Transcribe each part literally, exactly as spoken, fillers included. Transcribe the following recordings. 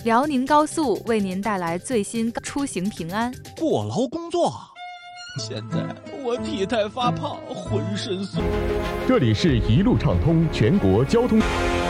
辽宁高速为您带来最新出行平安。 过劳工作，现在我体态发胖，浑身酸。 这里是一路畅通全国交通。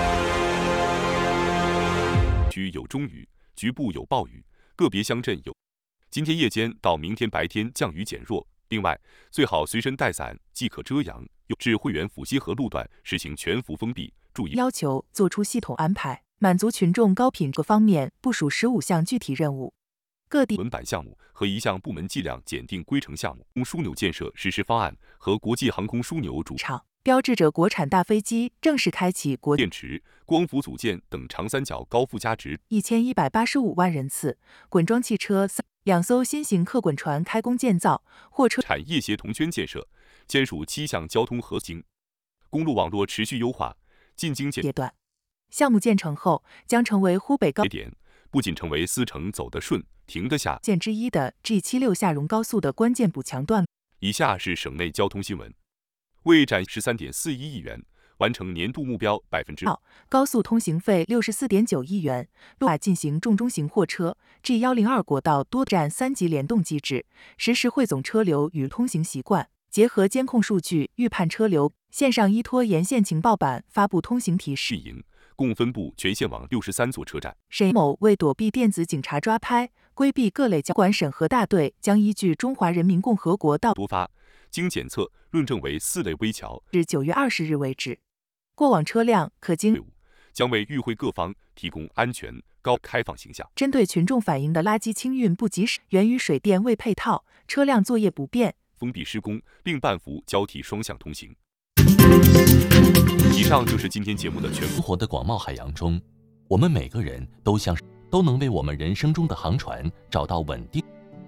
区有中雨，局部有暴雨，个别乡镇有。今天夜间到明天白天降雨减弱。另外，最好随身带伞，既可遮阳。至惠源府西河路段实行全幅封闭，注意要求做出系统安排，满足群众高品质方面部署十五项具体任务。各地文版项目和一项部门计量检定规程项目、枢纽建设实施方案和国际航空枢纽主场，标志着国产大飞机正式开启国电池、光伏组件等长三角高附加值一千一百八十五万人次，滚装汽车两艘新型客滚船开工建造，货车产业协同圈建设，签署七项交通合经公路网络持续优化，进京阶段。项目建成后，将成为湖北高点，不仅成为丝城走得顺、停得下线之一的 G 七十六 下蓉高速的关键补强段。 以下是省内交通新闻。为展 十三点四一亿元，完成年度目标百分之二。高速通行费 六十四点九亿元，路法进行重中型货车 G 一零二 国道多站三级联动机制，实时汇总车流与通行习惯，结合监控数据预判车流，线上依托沿线情报板发布通行提示。 运营共分布全线网六十三座车站。 沈某为躲避电子警察抓拍，规避各类交管审核大队将依据《中华人民共和国道》 多发，经检测论证为四类危桥。 至九月二十日为止，过往车辆可经将为与会各方提供安全、高开放形象。 针对群众反映的垃圾清运不及时，源于水电未配套，车辆作业不便， 封闭施工，并半幅交替双向通行。以上就是今天节目的全部。 生活的广袤海洋中，我们每个人都像都能为我们人生中的航船找到稳定。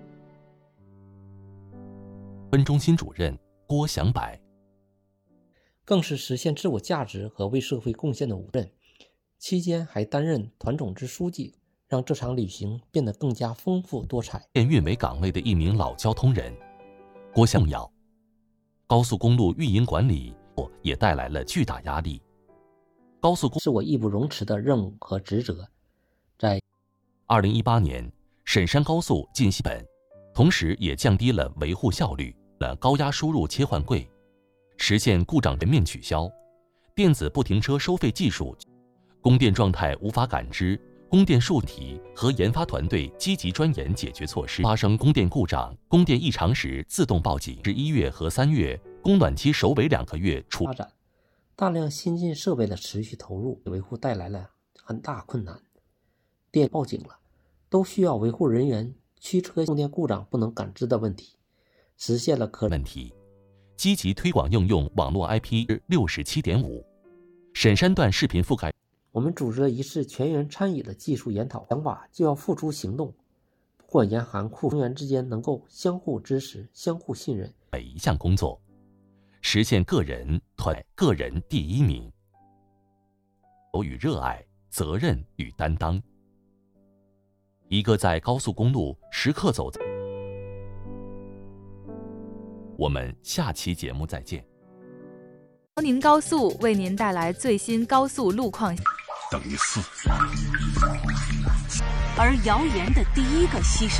分中心主任郭祥柏， 更是实现自我价值和为社会贡献的武任。期间还担任团总支书记，让这场旅行变得更加丰富多彩。 电运维岗位的一名老交通人，郭祥尧，高速公路运营管理也带来了巨大压力。高速公路是我义不容辞的任务和职责。在二零一八年，沈山高速进西本，同时也降低了维护效率，了高压输入切换柜，实现故障全面取消，电子不停车收费技术，供电状态无法感知，供电数题和研发团队积极钻研解决措施。发生供电故障、供电异常时自动报警。至一月和三月，供暖期首尾两个月出发展，大量先进设备的持续投入，维护带来了很大困难。电报警了，都需要维护人员驱车供电故障不能感知的问题，实现了可问题。积极推广应用网络 I P 六十七点五，沈山段视频覆盖。 我们组织了一次全员参与的技术研讨，想法就要付诸行动，不管严寒酷暑，成员之间能够相互支持、相互信任。 每一项工作，实现个人团个人第一名。有与热爱、责任与担当。一个在高速公路时刻走在。我们下期节目再见。 辽宁高速为您带来最新高速路况。 等于四。 而谣言的第一个牺牲。